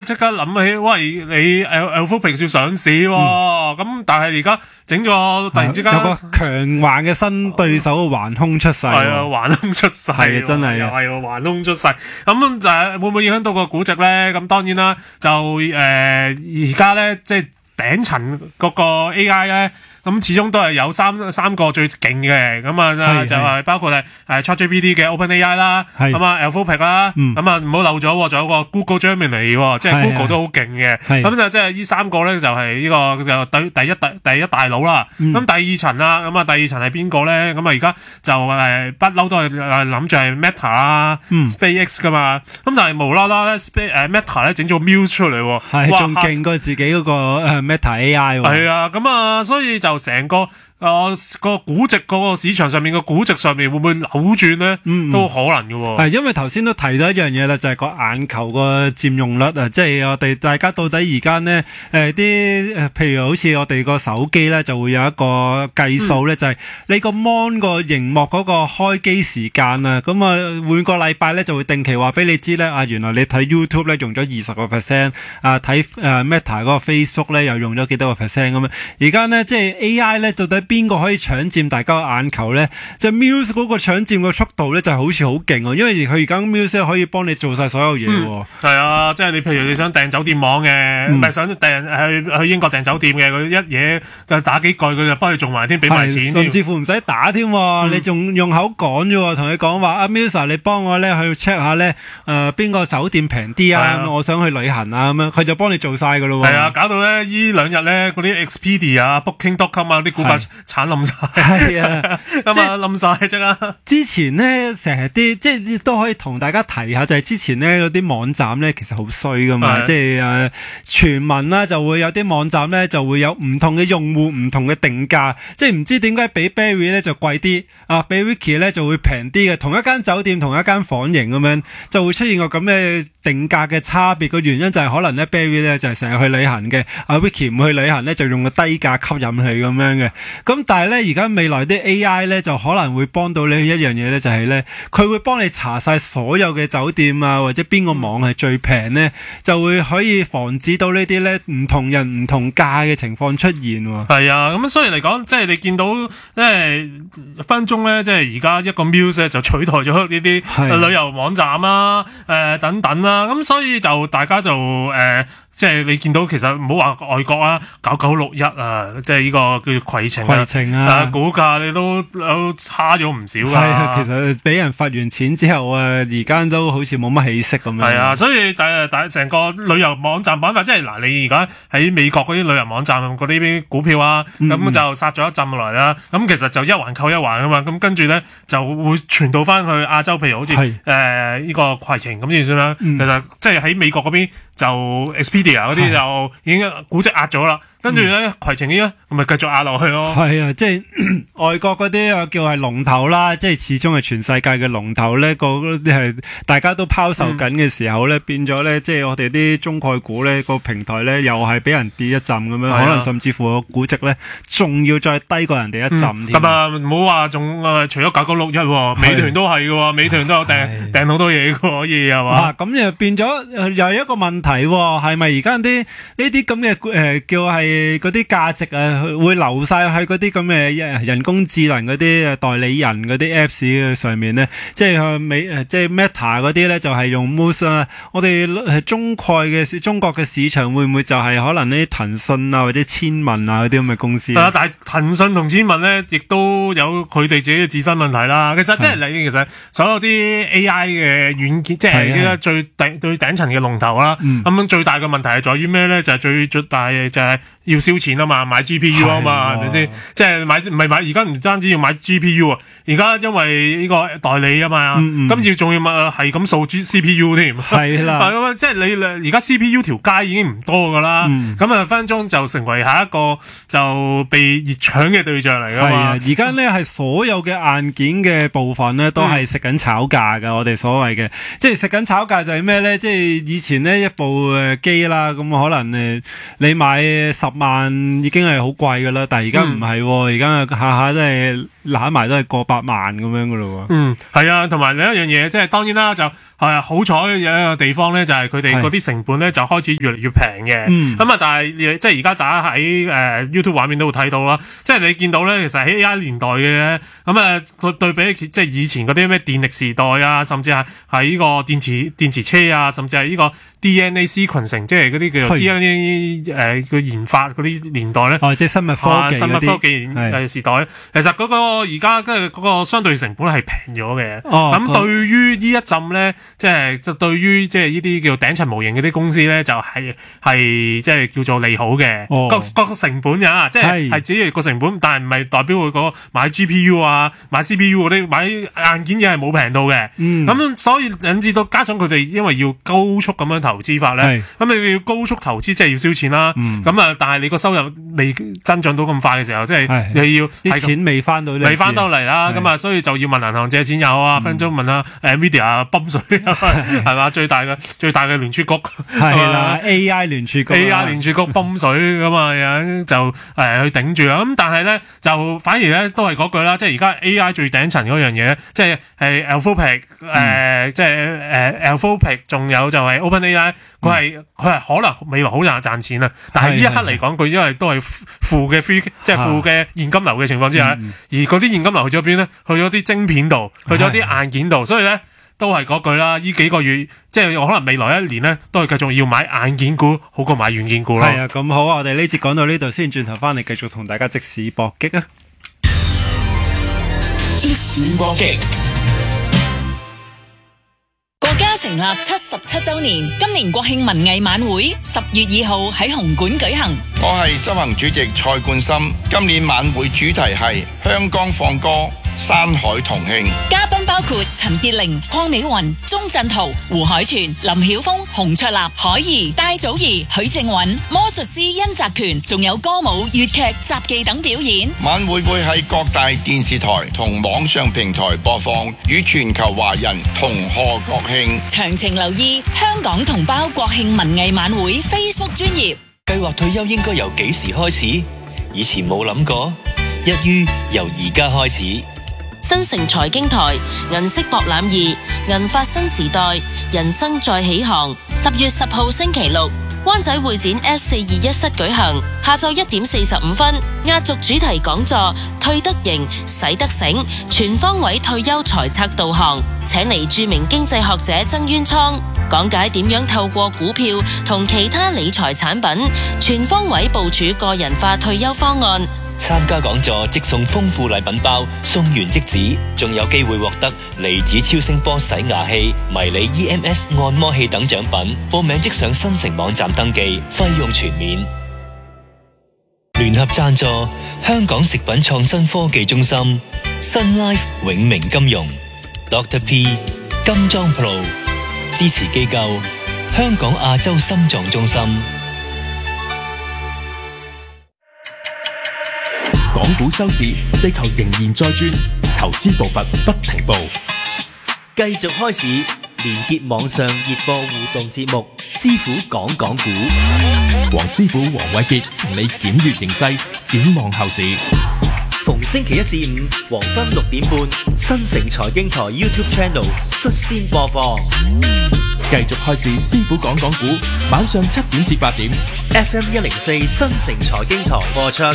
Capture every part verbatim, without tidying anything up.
即刻諗起，喂，你 Anthropic 要上市喎，咁、嗯、但係而家整咗突然之間有個強橫嘅新對手橫空出世， 係啊，橫空出世， 係真係， 又係橫空出世，咁誒會唔會影響到個估值咧？咁當然啦，就誒而家咧即係頂層嗰個 A I 咧。咁始終都係有三三個最勁嘅，咁啊就係包括係誒 ChatGPT 嘅 OpenAI 啦，咁啊 Anthropic 啦，咁啊唔好漏咗，仲有個 Google Gemini 喎，即係 Google 都好勁嘅，咁就即係呢三個咧就係呢個就第第一第第一大佬啦。咁第二層啦，咁啊第二層係邊個咧？咁啊而家就誒不嬲都係誒諗住係 Meta 啦、SpaceX 噶嘛，咁但係無啦啦咧 Space 誒 Meta 咧整咗 Muse 出嚟喎， 係仲勁過自己嗰個誒 Meta A I 喎。 係啊，咁啊所以就成個啊個估值嗰個市場上面個估值上面會唔會扭轉咧？嗯嗯都可能嘅喎。係因為頭先都提到一樣嘢啦，就係、是、個眼球個佔用率啊，即係我哋大家到底而家呢誒啲誒，譬如好似我哋個手機咧，就會有一個計數咧，嗯、就係你個 mon 個熒幕嗰個開機時間啊，咁啊每個禮拜咧就會定期話俾你知咧，啊原來你睇 YouTube 咧用咗二十個 percent， 啊睇誒 Meta 嗰個 Facebook 咧又用咗幾多個 percent 咁樣。而家呢，即係 A I 咧到底邊個可以搶佔大家嘅眼球咧？就 Muse 嗰個搶佔嘅速度咧，就好似好勁喎，因為佢而家 Muse 可以幫你做晒所有嘢喎。係、 嗯、啊，即係你譬如你想訂酒店網嘅，唔係、嗯、想訂去去英國訂酒店嘅，佢一嘢打幾句佢就幫你做埋添，俾埋錢， 甚至乎唔使打添，嗯、你仲用口講啫，同佢講話阿 Muse 你幫我咧去 check 下咧誒邊個酒店平啲啊，啊我想去旅行啊咁樣，佢就幫你做晒噶咯。係啊，搞到咧呢兩日咧嗰啲 Expedia 啊、Booking dot com 啊啲股價慘冧晒， 係啊， 咁啊冧晒啫啦。 之前咧成日啲即係都可以同大家提下，就係、是、之前咧嗰啲網站咧其實好衰噶嘛，即係誒傳聞啦就會有啲網站咧就會有唔同嘅用戶唔同嘅定價，即係唔知點解俾 Berry 咧就貴啲啊，俾 Vicky 咧就會平啲嘅，同一間酒店同一間房型咁樣就會出現個咁嘅定價嘅差別，個原因就係可能咧 Berry 咧就係成日去旅行嘅，阿 Vicky 唔去旅行咧就用個低價吸引佢咁樣嘅。咁但係咧而家未來啲 A I 咧就可能會幫到你一樣嘢咧，就係咧佢會幫你查晒所有嘅酒店啊，或者邊個網係最平咧，就會可以防止到呢啲咧唔同人唔同價嘅情況出現喎。係啊，咁所以嚟講，即係你見到即係分鐘咧，即係而家一個 Muse 就取代咗呢啲旅遊網站啦、誒、呃、等等啦，咁所以就大家就誒。呃即係你見到其實唔好話外國啊，九九六一啊，即係呢個叫攜程啊， 攜程啊， 股價你都都差咗唔少噶。係啊，其實俾人罰完錢之後啊，而家都好似冇乜起色咁樣。 係啊，所以但係成個旅遊網站板塊，即係嗱，你而家喺美國嗰啲旅遊網站嗰啲股票啊，咁、嗯、就殺咗一陣落嚟啦。咁其實就一環扣一環啊嘛。咁跟住咧就會傳到翻去亞洲，譬如好似誒呢個攜程咁先算啦。嗯、其實即係喺美國嗰邊就 Expedia 嗰啲就已經估值壓咗啦，跟住咧攜程呢啲咁咪繼續壓落去咯。 係啊，即係外國嗰啲啊叫係龍頭啦，即係始終係全世界嘅龍頭咧，個啲係大家都拋售緊嘅時候咧，嗯、變咗咧，即係我哋啲中概股咧個平台咧又係俾人跌一陣咁樣，啊、可能甚至乎個估值咧仲要再低過人哋一陣添。咁啊， 唔好話仲誒，除咗九九六一，美團都係嘅，美團都有訂訂好多嘢嘅，可以係嘛？ 咁又變咗又有一個問題，係咪而家啲呢啲咁嘅誒叫係嗰啲價值啊，會流晒去嗰啲咁嘅人工智能嗰啲代理人嗰啲 Apps 上面咧？即係美誒，即係 Meta 嗰啲咧，就係用 Muse 啊。我哋中概嘅中國嘅市場會唔會就係可能呢啲騰訊啊或者千文啊嗰啲咁嘅公司？ 啊，但係騰訊同千文咧，亦都有佢哋自己嘅自身問題啦。其實即係你其實所有啲 A I 嘅軟件，即係最頂最頂層嘅龍頭啦。咁樣最大嘅問題係在於咩咧？就係最最大就係要燒錢啊嘛，買 G P U 啊嘛，係咪先？即係買唔係買而家唔單止要買 G P U 啊，而家因為呢個代理啊嘛，咁要仲要咪係咁掃 C P U 添。係啦，係咁即係你而家 C P U 條街已經唔多噶啦，咁啊、嗯、分分鐘就成為下一個就被熱搶嘅對象嚟噶嘛。係啊， 而家咧係所有嘅硬件嘅部分咧都係食緊炒價噶，嗯、我哋所謂嘅，即係食緊炒價就係咩咧？即係以前呢一部誒機啦，咁可能誒你買十萬已經係好貴噶啦，但係而家唔係，而家下下都係攬埋都係過百萬咁樣噶咯喎。 嗯，係啊，同埋另一樣嘢，即係當然啦，就係、啊、好彩有一個地方咧，就係佢哋嗰啲成本咧就開始越嚟越平嘅。咁啊、嗯，但係即係而家大家喺誒、呃、YouTube 畫面都會睇到啦，即係你見到咧，其實喺 A I 年代嘅咁啊，佢對比即係以前嗰啲咩電力時代啊，甚至係喺呢個電池電池車啊，甚至係呢個 D N A sequencing， 即係嗰啲叫做 D N A 誒嘅研發嗰啲年代咧。 哦，即係生物科技、 啊、生物科技誒時代咧，其實嗰個而家跟住嗰個相對成本係平咗嘅。 哦， 咁對於呢一陣咧，即係就對於即係呢啲叫頂層模型嗰啲公司咧，就係係即係叫做利好嘅。 哦， 個個成本呀，即係係只係個成本，但係唔係代表佢個買 G P U 啊、買 C P U 嗰啲買硬件嘢係冇平到嘅。 嗯， 咁所以引致到加上佢哋因為要高速咁樣投資法咧，咁你要高速投資即係要燒錢啦。咁啊，但係你個收入未增長到咁快嘅時候，即係你要啲錢未翻到， 未翻到嚟啦。咁啊，所以就要問銀行借錢有啊，分分鐘問下誒 Nvidia 泵水係嘛？最大嘅最大嘅聯儲局係啦 ，A I 聯儲局 ，A I 聯儲局泵水咁啊，就誒去頂住啦。咁但係咧就反而咧都係嗰句啦，即係而家 A I 最頂層嗰樣嘢，即係係 Anthropic 誒，即係誒 Anthropic，仲有就係 OpenAI，佢係佢係可能未來好難賺錢啊。但係呢一刻嚟講，佢因為都係負嘅 free， 即係負嘅現金流嘅情況之下，而嗰啲現金流去咗邊咧？去咗啲晶片度，去咗啲硬件度，所以咧都係嗰句啦。呢幾個月即係可能未來一年咧，都係繼續要買硬件股，好過買軟件股咯。 係啊，咁好啊，我哋呢節講到呢度先，轉頭翻嚟繼續同大家即時搏擊啊！ 即時搏擊。國家成立七十七周年，今年國慶文藝晚會十月二號喺紅館舉行。 我係執行主席蔡冠深，今年晚會主題係香港放歌，山海同慶。 嘉賓包括陳潔玲、鄺美雲、鐘鎮濤、胡海泉、林曉峰、洪卓立、海怡、戴祖儀、許正允、魔術師殷澤權，仲有歌舞、粵劇、雜技等表演。 晚會會喺各大電視台同網上平台播放，與全球華人同賀國慶。 詳情留意香港同胞國慶文藝晚會 Facebook 專頁。 計劃退休應該由幾時開始？以前冇諗過，一於由而家開始。 新城財經台銀色博覽二銀發新時代人生再起航，十月十號星期六灣仔會展 S 四二一室舉行，下晝一點四十五分壓軸主題講座，退得型使得醒，全方位退休財策導航，請嚟著名經濟學者曾淵滄講解點樣透過股票同其他理財產品全方位部署個人化退休方案。 參加講座即送豐富禮品包，送完即止，仲有機會獲得離子超聲波洗牙器、迷你 E M S 按摩器等獎品。報名即上新城網站登記，費用全免。聯合贊助香港食品創新科技中心、Sun Life 永明金融、Doctor P 金裝 Pro 支持機構香港亞洲心臟中心。 港股收市，地球仍然在轉，投資步伐不停步。 繼續開市，連結網上熱播互動節目，師傅講講股。 黃師傅黃偉傑同你檢閱形勢，展望後市。 逢星期一至五黃昏六點半，新城財經台 YouTube Channel 率先播放。 繼續開市，師傅講講股，晚上七點至八點 F M 一零四新城財經台播出。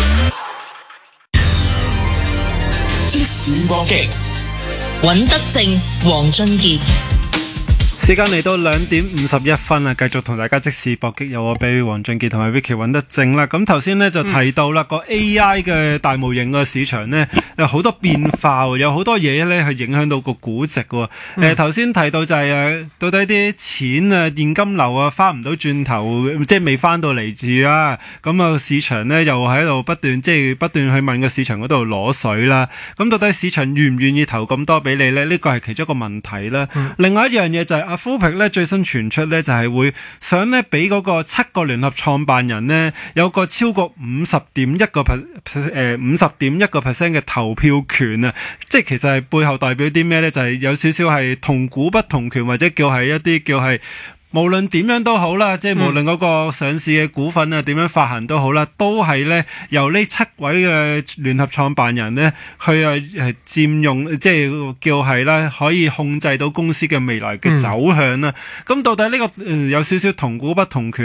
即時搏擊，尹德正、黃俊傑。 時間嚟到兩點五十一分啊，繼續同大家即時搏擊，有我俾黃俊傑同埋 Vicky 揾得正啦。咁頭先呢就提到啦，個、嗯、A I 嘅大模型個市場呢，有好多變化，有好多嘢呢係影響到個估值喎。誒頭先提到就係、是、誒到底啲錢啊現金流啊翻唔到轉頭，即係未翻到嚟住啦。咁啊市場呢又喺度不斷即係不斷去問個市場嗰度攞水啦。咁到底市場願唔願意投咁多俾你呢？呢個係其中一個問題啦。嗯、另外一樣嘢就係、是。阿 Anthropic 咧最新傳出咧就係會想咧俾嗰個七個聯合創辦人呢有個超過五十點一個 percent 誒五十點一個 percent 嘅投票權啊！即係其實係背後代表啲咩咧？就係、是、有少少係同股不同權，或者叫係一啲叫係無論點樣都好啦，即係無論嗰個上市嘅股份啊點樣發行都好啦，都係咧由呢七位嘅聯合創辦人咧去啊誒佔用，即係叫係啦，可以控制到公司嘅未來嘅走向啦。咁、嗯、到底呢、呢個、呃、有少少同股不同權？